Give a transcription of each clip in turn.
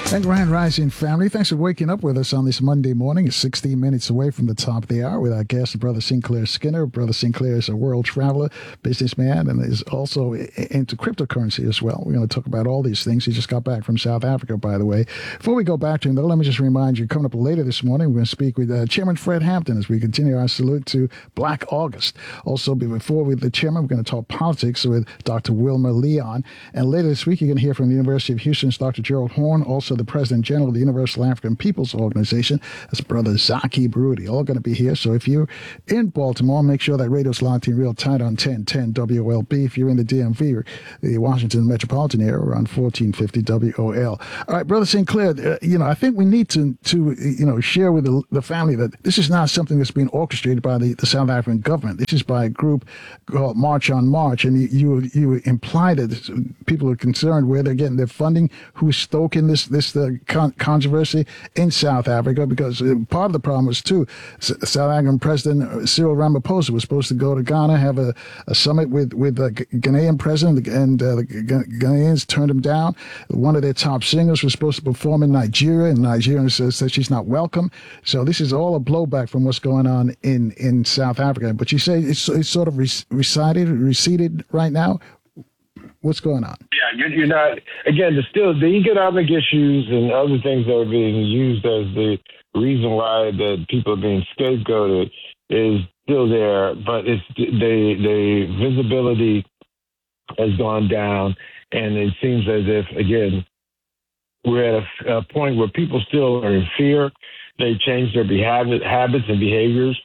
And Grand Rising family, thanks for waking up with us on this Monday morning. It's 16 minutes away from the top of the hour with our guest, Brother Sinclair Skinner. Brother Sinclair is a world traveler, businessman, and is also into cryptocurrency as well. We're going to talk about all these things. He just got back from South Africa, by the way. Before we go back to him, though, let me just remind you, coming up later this morning, we're going to speak with Chairman Fred Hampton as we continue our salute to Black August. Also, before with the chairman, we're going to talk politics with Dr. Wilmer Leon. And later this week, you're going to hear from the University of Houston's Dr. Gerald Horn, also the President General of the Universal African Peoples Organization. That's Brother Zaki Baruti, all going to be here. So if you're in Baltimore, make sure that radio's locked in real tight on 1010 WOLB. If you're in the DMV, or the Washington metropolitan area, we're on 1450 WOL. All right, Brother Sinclair, I think we need to share with the family that this is not something that's being orchestrated by the South African government. This is by a group called March on March, and you imply that people are concerned where they're getting their funding, who's stoking this controversy in South Africa, because part of the problem was too, South African President Cyril Ramaphosa was supposed to go to Ghana, have a summit with the Ghanaian president, and the Ghanaians turned him down. One of their top singers was supposed to perform in Nigeria, and Nigeria says that she's not welcome. So this is all a blowback from what's going on in South Africa. But you say it's sort of receded right now. What's going on? Yeah, you're not, again, the economic issues and other things that are being used as the reason why the people are being scapegoated is still there, but it's the visibility has gone down, and it seems as if, again, we're at a point where people still are in fear. They change their habits and behaviors,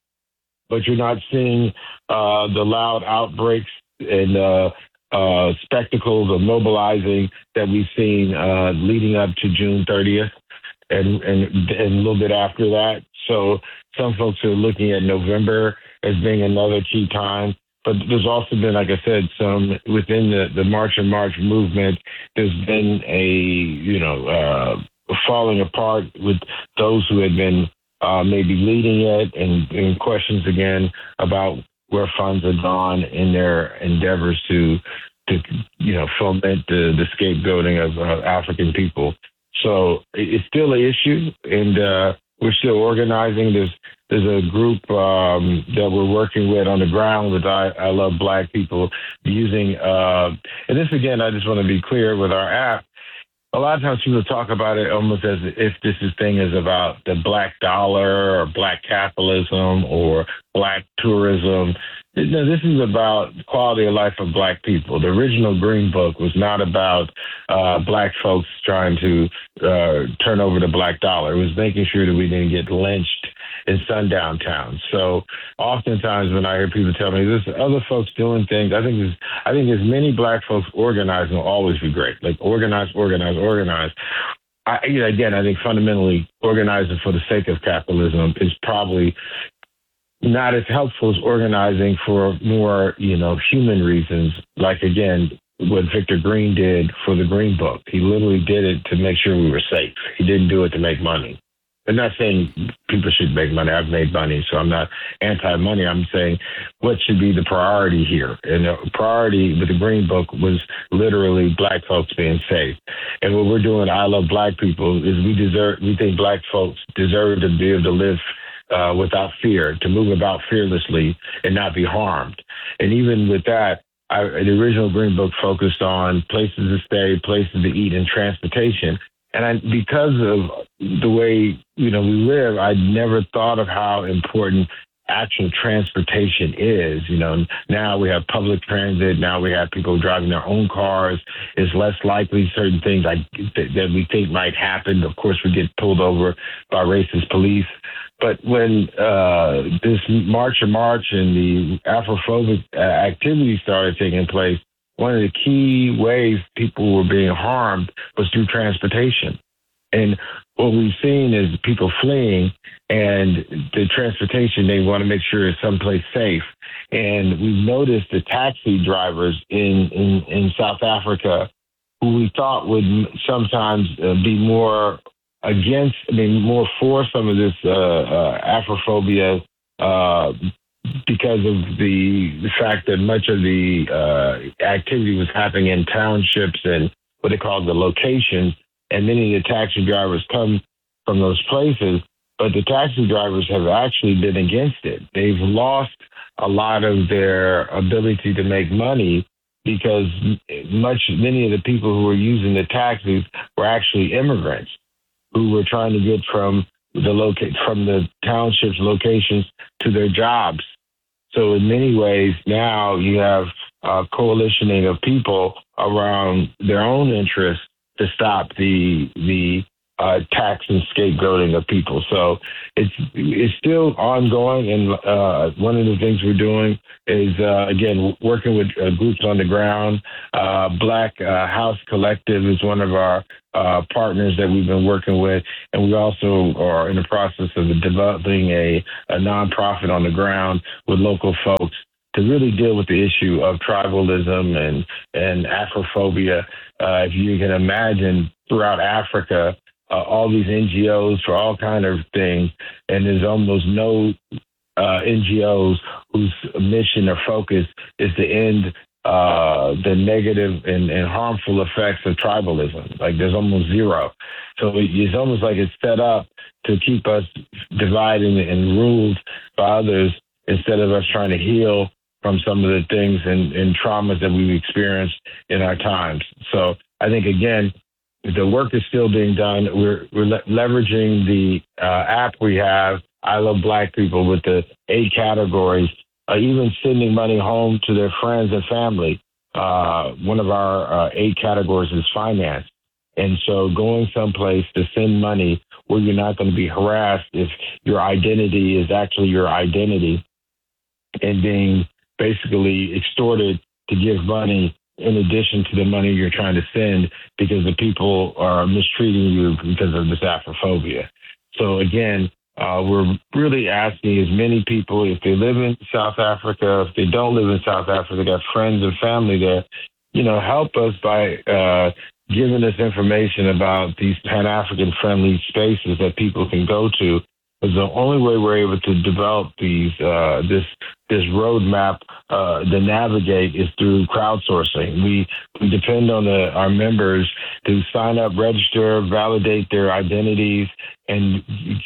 but you're not seeing the loud outbreaks and spectacles of mobilizing that we've seen leading up to June 30th and a little bit after that. So some folks are looking at November as being another key time. But there's also been, like I said, some within the March and March movement, there's been a falling apart with those who had been maybe leading it, and questions again about where funds have gone in their endeavors to foment the scapegoating of African people. So it's still an issue, and we're still organizing. There's a group that we're working with on the ground with I Love Black People using, and this again, I just want to be clear with our app. A lot of times people talk about it almost as if this thing is about the black dollar or black capitalism or black tourism. No, this is about the quality of life of Black people. The original Green Book was not about Black folks trying to turn over the black dollar. It was making sure that we didn't get lynched in sundown towns. So oftentimes when I hear people tell me there's other folks doing things, I think as many Black folks organizing will always be great. Like organize. I think fundamentally organizing for the sake of capitalism is probably not as helpful as organizing for more, human reasons. Like, again, what Victor Green did for the Green Book. He literally did it to make sure we were safe. He didn't do it to make money. I'm not saying people should make money. I've made money, so I'm not anti-money. I'm saying what should be the priority here. And the priority with the Green Book was literally Black folks being safe. And what we're doing, I Love Black People, is we think Black folks deserve to be able to live without fear, to move about fearlessly and not be harmed. And even with that, the original Green Book focused on places to stay, places to eat, and transportation. And because of the way, we live, I never thought of how important actual transportation is. Now we have public transit. Now we have people driving their own cars. It's less likely certain things that we think might happen. Of course, we get pulled over by racist police. But when this March and the Afrophobic activity started taking place, one of the key ways people were being harmed was through transportation. And what we've seen is people fleeing, and the transportation, they want to make sure it's someplace safe. And we've noticed the taxi drivers in South Africa, who we thought would sometimes be more more for some of this Afrophobia because of the fact that much of the activity was happening in townships and what they call the locations. and many of the taxi drivers come from those places. But the taxi drivers have actually been against it. They've lost a lot of their ability to make money because many of the people who were using the taxis were actually immigrants who were trying to get from the townships locations to their jobs. So in many ways, now you have a coalitioning of people around their own interests to stop the tax and scapegoating of people. So it's still ongoing. And one of the things we're doing is, again, working with groups on the ground. Black House Collective is one of our partners that we've been working with. And we also are in the process of developing a nonprofit on the ground with local folks to really deal with the issue of tribalism and Afrophobia. If you can imagine, throughout Africa, all these NGOs for all kind of things, and there's almost no NGOs whose mission or focus is to end the negative and harmful effects of tribalism. Like there's almost zero. So it's almost like it's set up to keep us divided and ruled by others instead of us trying to heal from some of the things and traumas that we've experienced in our times. So I think, again, the work is still being done. We're leveraging the app we have, I Love Black People, with the 8 categories, even sending money home to their friends and family. One of our 8 categories is finance. And so going someplace to send money where you're not going to be harassed if your identity is actually your identity and being basically extorted to give money in addition to the money you're trying to send because the people are mistreating you because of this Afrophobia. So again, we're really asking as many people, if they live in South Africa, if they don't live in South Africa, got friends and family there, help us by giving us information about these Pan-African friendly spaces that people can go to. Because the only way we're able to develop this roadmap to navigate is through crowdsourcing. We depend on our members to sign up, register, validate their identities, and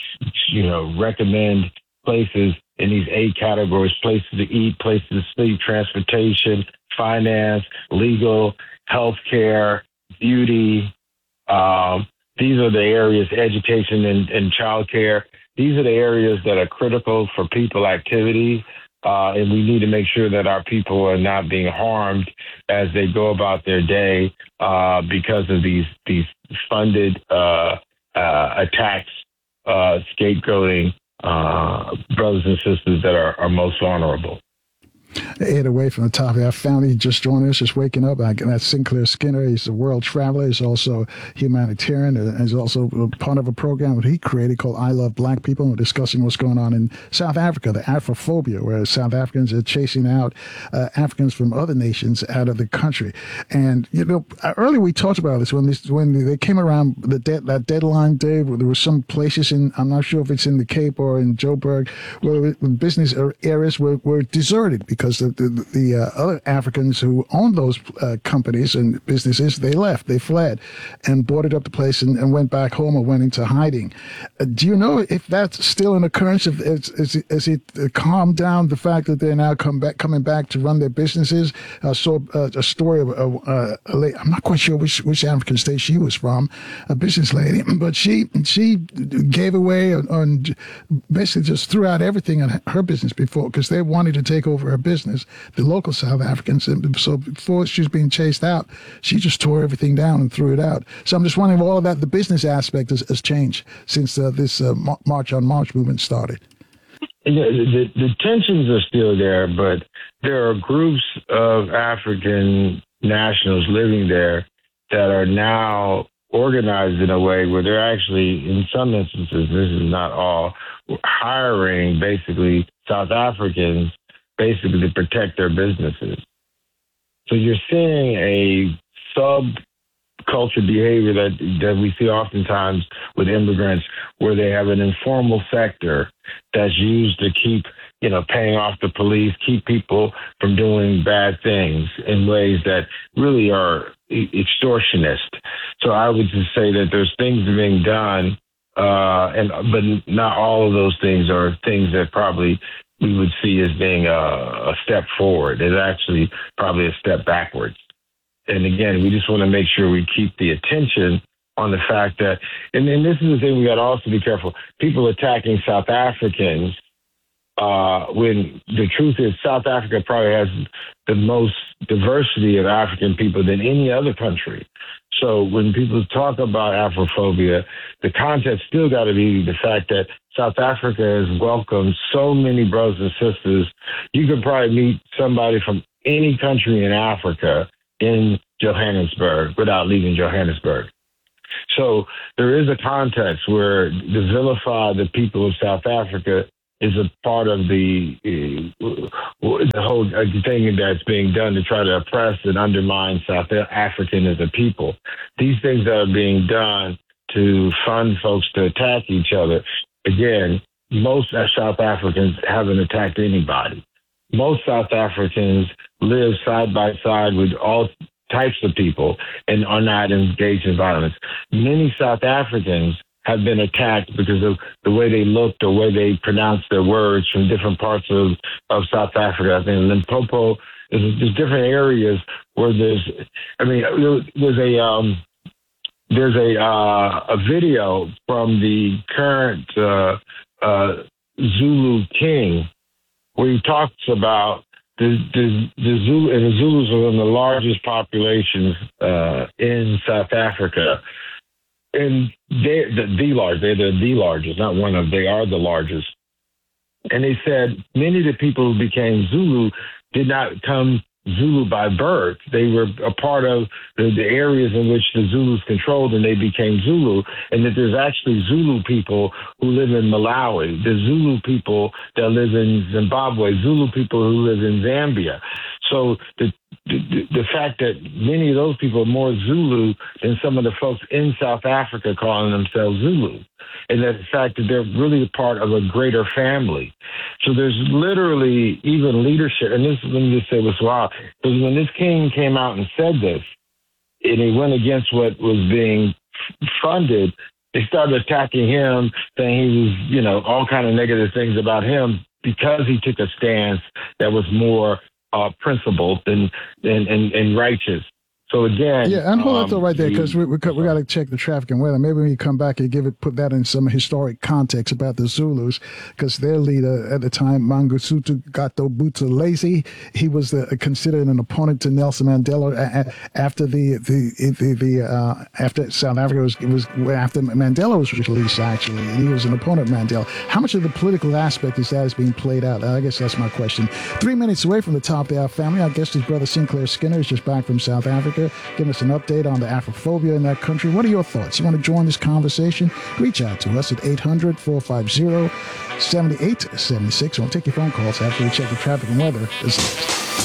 recommend places in these 8 categories: places to eat, places to sleep, transportation, finance, legal, healthcare, beauty. These are the areas, education and childcare. These are the areas that are critical for people activity, and we need to make sure that our people are not being harmed as they go about their day because of these funded attacks, scapegoating brothers and sisters that are most vulnerable. 8 away from the top. Our family just joined us, just waking up. That's Sinclair Skinner. He's a world traveler. He's also humanitarian. And he's also part of a program that he created called I Love Black People. And we're discussing what's going on in South Africa, the Afrophobia, where South Africans are chasing out Africans from other nations out of the country. And, earlier we talked about this when they came around that deadline day, where there were some places I'm not sure if it's in the Cape or in Joburg, where business areas were deserted because the other Africans who owned those companies and businesses, they fled and boarded up the place and went back home or went into hiding. Do you know if that's still an occurrence? Is it calmed down the fact that they're now coming back to run their businesses? I saw a story of a lady, I'm not quite sure which African state she was from, a business lady, but she gave away and basically just threw out everything in her business because they wanted to take over her business, the local South Africans. And so before she was being chased out, she just tore everything down and threw it out. So I'm just wondering if all of that, the business aspect has changed since this March on March movement started. The tensions are still there, but there are groups of African nationals living there that are now organized in a way where they're actually, in some instances, this is not all, hiring basically South Africans basically to protect their businesses. So you're seeing a culture behavior that we see oftentimes with immigrants, where they have an informal sector that's used to keep, paying off the police, keep people from doing bad things in ways that really are extortionist. So I would just say that there's things being done, but not all of those things are things that probably we would see as being a step forward. It's actually probably a step backwards. And again, we just want to make sure we keep the attention on the fact that, and this is the thing we got to also be careful, people attacking South Africans, when the truth is South Africa probably has the most diversity of African people than any other country. So when people talk about Afrophobia, the context still got to be the fact that South Africa has welcomed so many brothers and sisters. You could probably meet somebody from any country in Africa in Johannesburg without leaving Johannesburg. So there is a context where to vilify the people of South Africa is a part of the whole thing that's being done to try to oppress and undermine South African as a people. These things that are being done to fund folks to attack each other. Again, most South Africans haven't attacked anybody. Most South Africans live side by side with all types of people and are not engaged in violence. Many South Africans have been attacked because of the way they look, the way they pronounce their words from different parts of South Africa. I think Limpopo, there's different areas where there's a video from the current Zulu king where he talks about the Zulu, and the Zulus are one of the largest populations in South Africa. And they're the largest, not one of, they are the largest. And they said many of the people who became Zulu did not come Zulu by birth. They were a part of the areas in which the Zulus controlled, and they became Zulu. And that there's actually Zulu people who live in Malawi, the Zulu people that live in Zimbabwe, Zulu people who live in Zambia. So the fact that many of those people are more Zulu than some of the folks in South Africa calling themselves Zulu, and that the fact that they're really part of a greater family. So there's literally even leadership, and this, let me just say what's wild, because when this king came out and said this, and he went against what was being funded, they started attacking him, saying he was, all kind of negative things about him because he took a stance that was more principled and righteous. So again, yeah, and hold on right there, because we got to check the traffic and weather. Maybe when you come back and put that in some historic context about the Zulus, because their leader at the time, Mangosuthu Gato Buthelezi, he was considered an opponent to Nelson Mandela after after South Africa was after Mandela was released, actually, and he was an opponent of Mandela. How much of the political aspect is being played out? I guess that's my question. 3 minutes away from the top of the hour, family. Our guest is Brother Sinclair Skinner. He's just back from South Africa. Give us an update on the Afrophobia in that country. What are your thoughts? You want to join this conversation? Reach out to us at 800-450-7876. We'll take your phone calls after we check the traffic and weather.